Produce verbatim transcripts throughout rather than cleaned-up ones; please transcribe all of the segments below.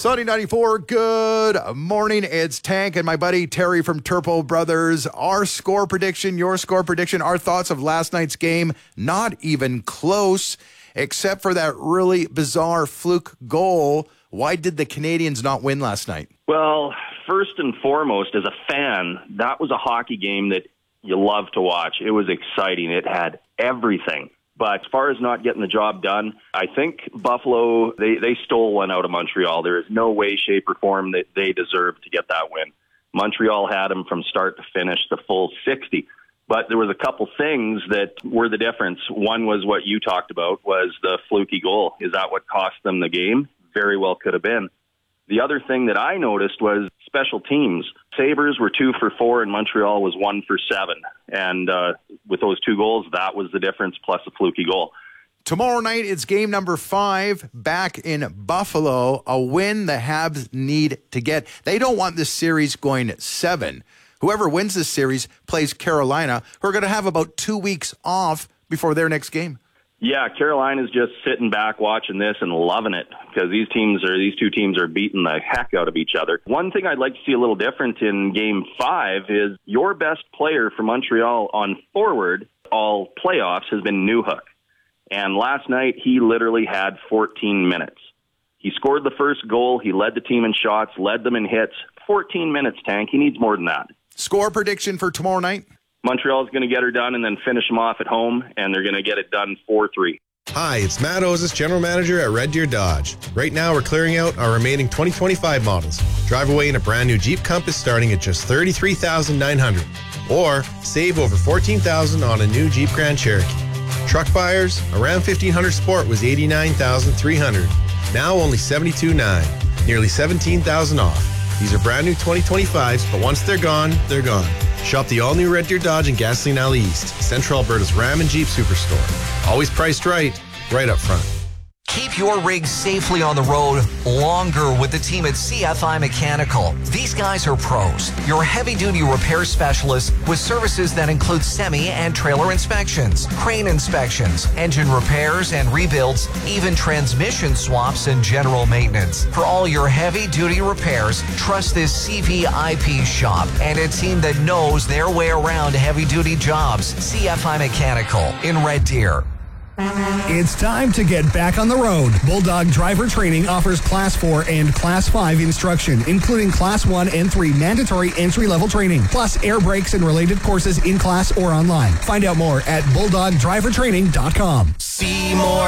Sunny ninety-four, good morning. It's Tank and my buddy Terry from Turpo Brothers. Our score prediction, your score prediction, our thoughts of last night's game, not even close, except for that really bizarre fluke goal. Why did the Canadians not win last night? Well, first and foremost, as a fan, that was a hockey game that you love to watch. It was exciting. It had everything. But as far as not getting the job done, I think Buffalo, they, they stole one out of Montreal. There is no way, shape, or form that they deserve to get that win. Montreal had them from start to finish, the full sixty. But there was a couple things that were the difference. One was what you talked about, was the fluky goal. Is that what cost them the game? Very well could have been. The other thing that I noticed was special teams. Sabres were two for four and Montreal was one for seven. And uh, with those two goals, that was the difference, plus a fluky goal. Tomorrow night, it's game number five back in Buffalo. A win the Habs need to get. They don't want this series going seven. Whoever wins this series plays Carolina, who are going to have about two weeks off before their next game. Yeah, Carolina's just sitting back watching this and loving it because these teams are these two teams are beating the heck out of each other. One thing I'd like to see a little different in Game Five is your best player for Montreal on forward all playoffs has been Newhook, and last night he literally had fourteen minutes. He scored the first goal. He led the team in shots, led them in hits. fourteen minutes, Tank. He needs more than that. Score prediction for tomorrow night? Montreal's going to get her done and then finish them off at home, and they're going to get it done four three. Hi, it's Matt Ozis, General Manager at Red Deer Dodge. Right now, we're clearing out our remaining twenty twenty-five models. Drive away in a brand new Jeep Compass starting at just thirty-three thousand nine hundred dollars. Or save over fourteen thousand dollars on a new Jeep Grand Cherokee. Truck buyers, around fifteen hundred Sport was eighty-nine thousand three hundred dollars. Now only seventy-two thousand nine hundred dollars. Nearly seventeen thousand dollars off. These are brand new twenty twenty-fives, but once they're gone, they're gone. Shop the all-new Red Deer Dodge and Gasoline Alley East, Central Alberta's Ram and Jeep Superstore. Always priced right, right up front. Keep your rig safely on the road longer with the team at C F I Mechanical. These guys are pros. Your heavy-duty repair specialists with services that include semi and trailer inspections, crane inspections, engine repairs and rebuilds, even transmission swaps and general maintenance. For all your heavy-duty repairs, trust this C V I P shop and a team that knows their way around heavy-duty jobs. C F I Mechanical in Red Deer. It's time to get back on the road. Bulldog Driver Training offers Class four and Class five instruction, including Class one and three mandatory entry-level training, plus air brakes and related courses in class or online. Find out more at bulldog driver training dot com. Seymour,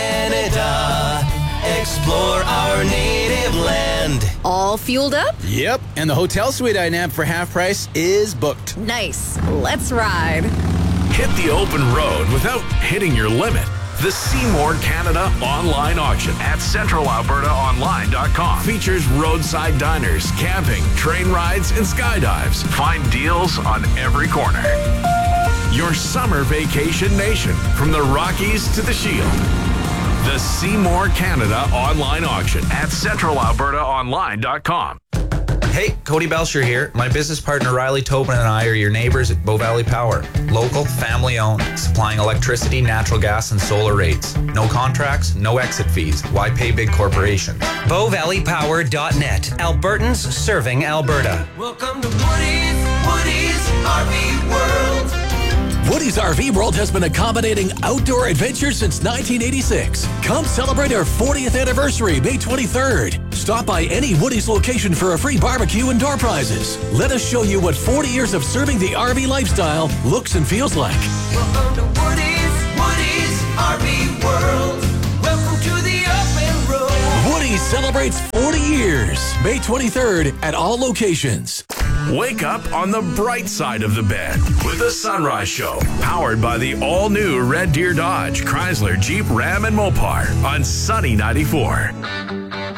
Canada. Explore our native land. All fueled up? Yep, and the hotel suite I nabbed for half price is booked. Nice. Let's ride. Hit the open road without hitting your limit. The Seymour Canada online auction at central alberta online dot com features roadside diners, camping, train rides, and skydives. Find deals on every corner. Your summer vacation nation, from the Rockies to the Shield. The Seymour Canada online auction at central alberta online dot com. Hey, Cody Belcher here. My business partner Riley Tobin and I are your neighbors at Bow Valley Power. Local, family-owned, supplying electricity, natural gas, and solar rates. No contracts, no exit fees. Why pay big corporations? bow valley power dot net. Albertans serving Alberta. Welcome to Woody's, Woody's R V World. Woody's R V World has been accommodating outdoor adventure since nineteen eighty-six. Come celebrate our fortieth anniversary May twenty-third. Stop by any Woody's location for a free barbecue and door prizes. Let us show you what forty years of serving the R V lifestyle looks and feels like. Welcome to Woody's, Woody's R V World. Welcome to the open road. Woody's celebrates forty years May twenty-third at all locations. Wake up on the bright side of the bed with the Sunrise Show, powered by the all-new Red Deer Dodge, Chrysler, Jeep, Ram, and Mopar on Sunny ninety-four.